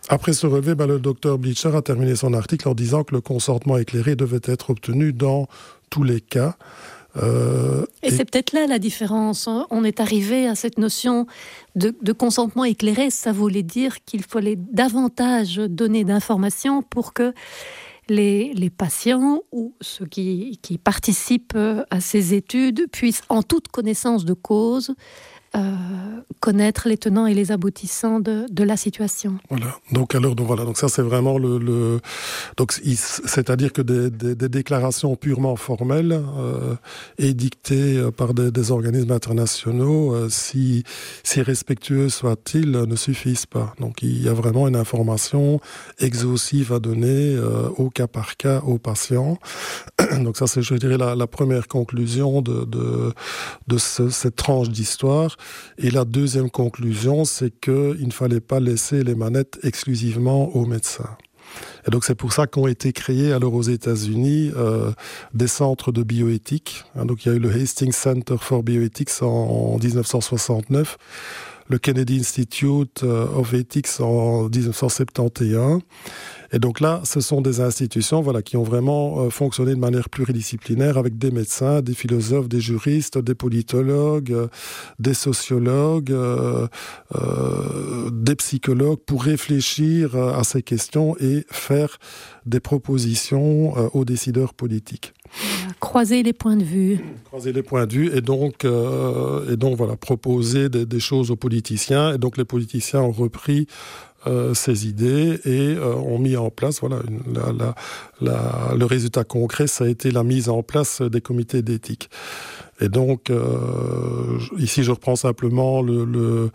Après ce relevé, le docteur Bleacher a terminé son article en disant que le consentement éclairé devait être obtenu dans tous les cas. Et c'est peut-être là la différence. On est arrivé à cette notion de consentement éclairé. Ça voulait dire qu'il fallait davantage donner d'informations pour que les patients ou ceux qui participent à ces études puissent, en toute connaissance de cause, connaître les tenants et les aboutissants de la situation. Voilà. Donc ça c'est vraiment c'est-à-dire que des déclarations purement formelles édictées par des organismes internationaux, si respectueux soient-ils, ne suffisent pas. Donc il y a vraiment une information exhaustive à donner au cas par cas aux patients. Donc ça c'est, je dirais, la première conclusion de cette tranche d'histoire. Et la deuxième conclusion, c'est qu'il ne fallait pas laisser les manettes exclusivement aux médecins. Et donc c'est pour ça qu'ont été créés alors aux États-Unis des centres de bioéthique. Donc il y a eu le Hastings Center for Bioethics en 1969, le Kennedy Institute of Ethics en 1971. Et donc là, ce sont des institutions qui ont vraiment fonctionné de manière pluridisciplinaire avec des médecins, des philosophes, des juristes, des politologues, des sociologues, des psychologues pour réfléchir à ces questions et faire des propositions aux décideurs politiques. Croiser les points de vue. Croiser les points de vue et donc proposer des choses aux politiciens. Et donc les politiciens ont repris ces idées et ont mis en place, le résultat concret, ça a été la mise en place des comités d'éthique. Et donc, ici je reprends simplement le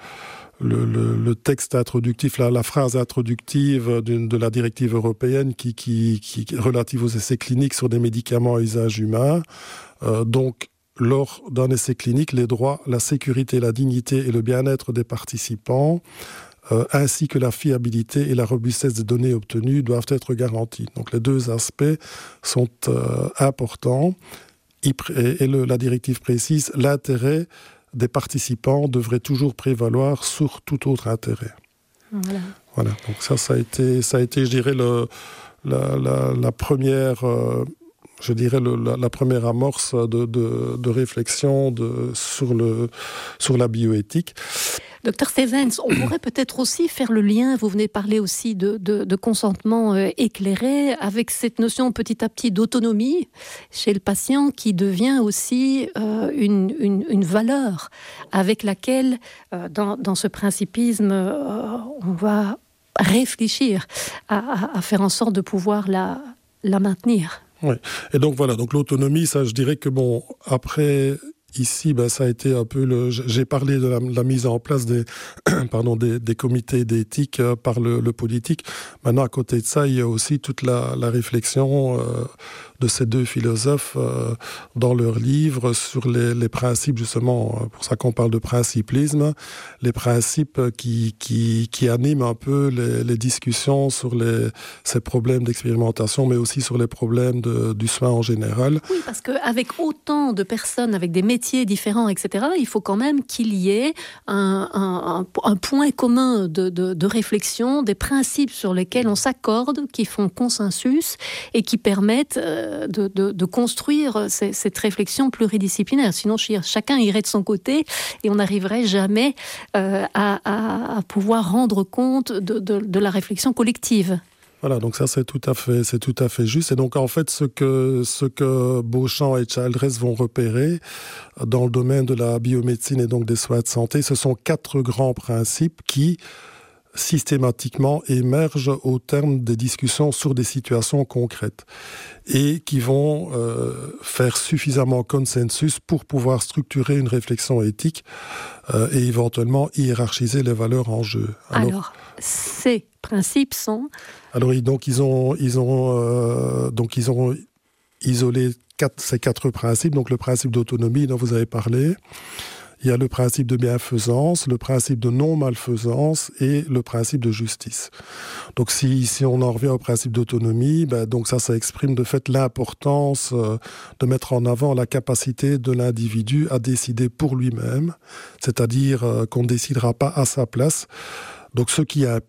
texte introductif, la phrase introductive de la directive européenne qui relative aux essais cliniques sur des médicaments à usage humain. Donc, lors d'un essai clinique, les droits, la sécurité, la dignité et le bien-être des participants ainsi que la fiabilité et la robustesse des données obtenues doivent être garantis. Donc les deux aspects sont importants et la directive précise l'intérêt des participants devrait toujours prévaloir sur tout autre intérêt. Voilà. Donc ça a été, je dirais, la première... la première amorce de réflexion sur la bioéthique. Docteur Stevens, on pourrait peut-être aussi faire le lien, vous venez parler aussi de consentement éclairé, avec cette notion petit à petit d'autonomie chez le patient qui devient aussi une valeur avec laquelle, dans ce principisme, on va réfléchir à faire en sorte de pouvoir la maintenir. Oui, et donc donc l'autonomie, ça je dirais que après... Ici, ça a été un peu j'ai parlé de la mise en place des comités d'éthique par le politique. Maintenant, à côté de ça, il y a aussi toute la réflexion de ces deux philosophes dans leurs livres sur les principes, justement, pour ça qu'on parle de principlisme, les principes qui animent un peu les discussions sur ces problèmes d'expérimentation, mais aussi sur les problèmes du soin en général. Oui, parce qu'avec autant de personnes, avec des métiers différents, etc., il faut quand même qu'il y ait un point commun de réflexion, des principes sur lesquels on s'accorde, qui font consensus et qui permettent de construire cette réflexion pluridisciplinaire. Sinon, chacun irait de son côté et on n'arriverait jamais à pouvoir rendre compte de la réflexion collective. Voilà, donc ça c'est tout à fait juste. Et donc en fait ce que Beauchamp et Childress vont repérer dans le domaine de la biomédecine et donc des soins de santé, ce sont 4 grands principes qui systématiquement émergent au terme des discussions sur des situations concrètes et qui vont faire suffisamment consensus pour pouvoir structurer une réflexion éthique et éventuellement hiérarchiser les valeurs en jeu. Alors ces principes sont... Alors ils ont isolé ces 4 principes. Donc le principe d'autonomie dont vous avez parlé. Il y a le principe de bienfaisance, le principe de non-malfaisance et le principe de justice. Donc si on en revient au principe d'autonomie, donc ça exprime de fait l'importance de mettre en avant la capacité de l'individu à décider pour lui-même, c'est-à-dire qu'on ne décidera pas à sa place. Donc ce qui